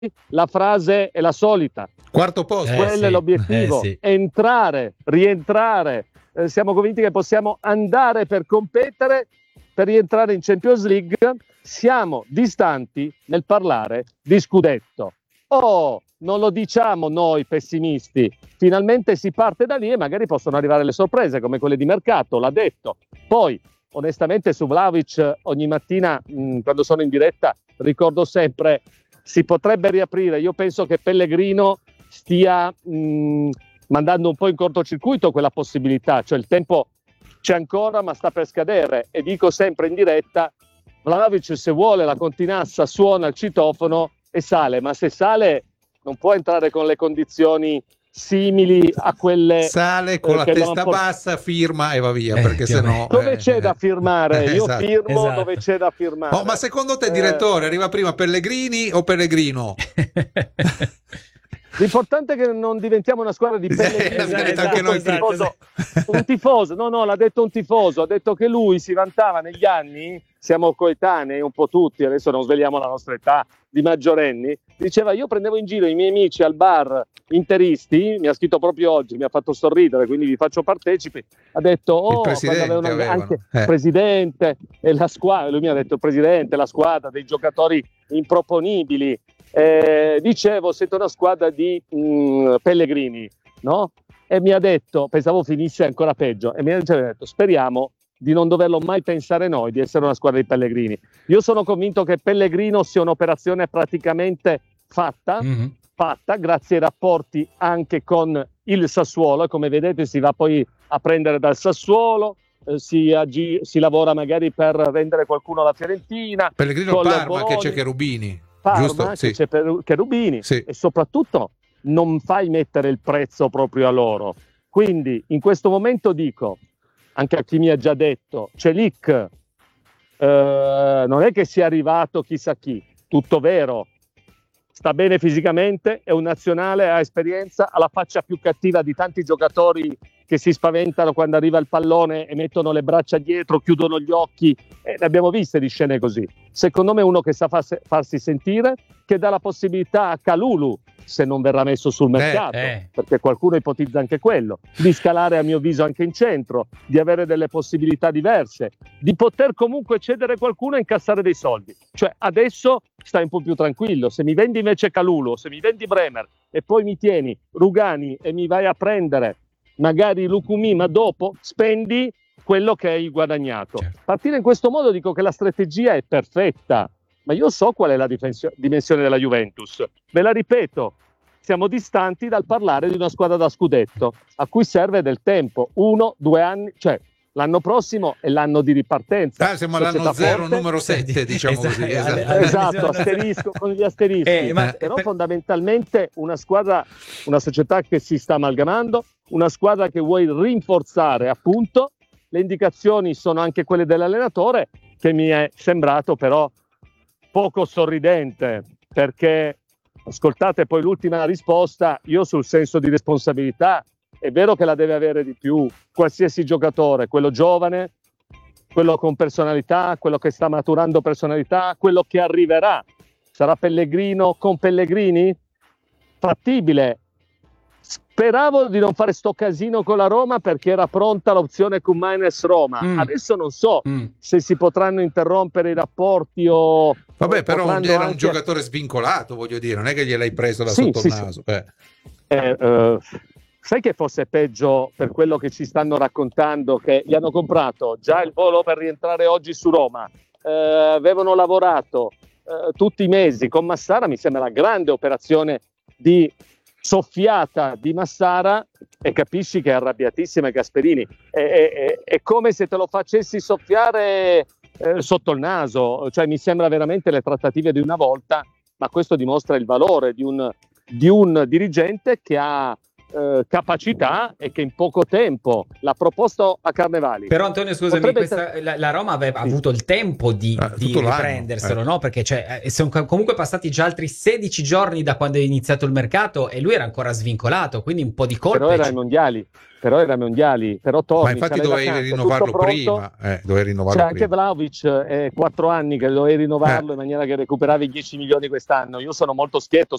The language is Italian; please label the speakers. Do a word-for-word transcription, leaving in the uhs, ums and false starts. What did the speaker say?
Speaker 1: la frase è la solita.
Speaker 2: Quarto posto.
Speaker 1: Eh, Quello sì, è l'obiettivo, eh sì. entrare, rientrare. Eh, siamo convinti che possiamo andare per competere, per rientrare in Champions League. Siamo distanti nel parlare di scudetto. Oh, non lo diciamo noi pessimisti, finalmente si parte da lì e magari possono arrivare le sorprese come quelle di mercato, l'ha detto. Poi, onestamente, su Vlahovic ogni mattina mh, quando sono in diretta ricordo sempre si potrebbe riaprire. Io penso che Pellegrino stia mh, mandando un po' in cortocircuito quella possibilità, cioè il tempo c'è ancora ma sta per scadere, e dico sempre in diretta, Vlahovic se vuole la continassa suona il citofono e sale, ma se sale non può entrare con le condizioni simili a quelle,
Speaker 2: sale con eh, la testa port- bassa, firma e va via, eh, perché sennò
Speaker 1: dove
Speaker 2: eh,
Speaker 1: c'è eh, da firmare? Io esatto, firmo esatto. Dove c'è da firmare.
Speaker 2: Oh, ma secondo te, direttore, arriva prima Pellegrini o Pellegrino?
Speaker 1: L'importante è che non diventiamo una squadra di Pellegrini.
Speaker 2: Esatto, esatto, anche noi
Speaker 1: un, tifoso, un tifoso, no, no, l'ha detto un tifoso, ha detto che lui si vantava negli anni, siamo coetanei un po' tutti, adesso non sveliamo la nostra età di maggiorenni, diceva io prendevo in giro i miei amici al bar interisti, mi ha scritto proprio oggi, mi ha fatto sorridere, quindi vi faccio partecipi, ha detto oh,
Speaker 2: il presidente
Speaker 1: avevano
Speaker 2: avevano,
Speaker 1: anche
Speaker 2: eh.
Speaker 1: presidente e la squadra, lui mi ha detto il presidente, la squadra, dei giocatori improponibili. Eh, dicevo, siete una squadra di mh, Pellegrini, no? E mi ha detto, pensavo finisse ancora peggio, e mi ha detto speriamo di non doverlo mai pensare noi, di essere una squadra di Pellegrini. Io sono convinto che Pellegrino sia un'operazione praticamente fatta, mm-hmm. fatta grazie ai rapporti anche con il Sassuolo, e come vedete si va poi a prendere dal Sassuolo, eh, si, agi- si lavora magari per vendere qualcuno alla Fiorentina.
Speaker 2: Pellegrino Parma, che c'è Cherubini.
Speaker 1: Parma,
Speaker 2: Giusto?
Speaker 1: che
Speaker 2: Sì.
Speaker 1: c'è Cherubini, sì. E soprattutto non fai mettere il prezzo proprio a loro. Quindi in questo momento dico, anche a chi mi ha già detto, Celik eh, non è che sia arrivato chissà chi, tutto vero, sta bene fisicamente, è un nazionale, ha esperienza, ha la faccia più cattiva di tanti giocatori che si spaventano quando arriva il pallone e mettono le braccia dietro, chiudono gli occhi, e ne abbiamo viste di scene così. Secondo me è uno che sa farsi, farsi sentire, che dà la possibilità a Kalulu, se non verrà messo sul mercato, eh, eh. perché qualcuno ipotizza anche quello, di scalare a mio avviso anche in centro, di avere delle possibilità diverse, di poter comunque cedere qualcuno e incassare dei soldi. Cioè adesso stai un po' più tranquillo, se mi vendi invece Kalulu, se mi vendi Bremer e poi mi tieni Rugani e mi vai a prendere magari Lukumi, ma dopo spendi quello che hai guadagnato. Certo. Partire in questo modo dico che la strategia è perfetta, ma io so qual è la difensio- dimensione della Juventus. Ve la ripeto, siamo distanti dal parlare di una squadra da scudetto, a cui serve del tempo, uno, due anni, cioè l'anno prossimo è l'anno di ripartenza.
Speaker 2: Ah, siamo all'anno zero, numero sette, diciamo esatto, così. Esatto,
Speaker 1: esatto asterisco, con gli asterischi. Eh, ma, Però per... fondamentalmente una squadra, una società che si sta amalgamando, una squadra che vuoi rinforzare, appunto. Le indicazioni sono anche quelle dell'allenatore, che mi è sembrato però poco sorridente, perché ascoltate poi l'ultima risposta, io sul senso di responsabilità, è vero che la deve avere di più qualsiasi giocatore, quello giovane, quello con personalità, quello che sta maturando personalità, quello che arriverà. Sarà Pellegrino con Pellegrini? Fattibile. Speravo di non fare sto casino con la Roma perché era pronta l'opzione Koumanies Roma. Mm. Adesso non so mm. se si potranno interrompere i rapporti o...
Speaker 2: Vabbè, però era
Speaker 1: anche...
Speaker 2: un giocatore svincolato, voglio dire, non è che gliel'hai preso da
Speaker 1: sì,
Speaker 2: sotto
Speaker 1: sì,
Speaker 2: il naso.
Speaker 1: Sì.
Speaker 2: Eh.
Speaker 1: Eh, eh, sai che fosse peggio per quello che ci stanno raccontando, che gli hanno comprato già il volo per rientrare oggi su Roma, eh, avevano lavorato eh, tutti i mesi con Massara, mi sembra una grande operazione di soffiata di Massara, e capisci che è arrabbiatissima Gasperini, è, è, è come se te lo facessi soffiare eh, sotto il naso, cioè mi sembra veramente le trattative di una volta, ma questo dimostra il valore di un, di un dirigente che ha eh, capacità e che in poco tempo l'ha proposto a Carnevali.
Speaker 3: Però Antonio, scusami,
Speaker 1: Potrebbe
Speaker 3: questa,
Speaker 1: essere...
Speaker 3: la, la Roma aveva
Speaker 1: sì.
Speaker 3: avuto il tempo di,
Speaker 2: ah,
Speaker 3: di riprenderselo,
Speaker 2: eh.
Speaker 3: no? Perché cioè, sono comunque passati già altri sedici giorni da quando è iniziato il mercato e lui era ancora svincolato, quindi un po' di colpe.
Speaker 1: Però era ai mondiali, però era ai mondiali, però torni,
Speaker 2: ma infatti dovevi rinnovarlo prima, eh, dovevi rinnovarlo
Speaker 1: c'è anche
Speaker 2: prima.
Speaker 1: Vlahovic, è quattro anni che dovevi rinnovarlo
Speaker 2: eh.
Speaker 1: in maniera che recuperavi dieci milioni quest'anno. Io sono molto schietto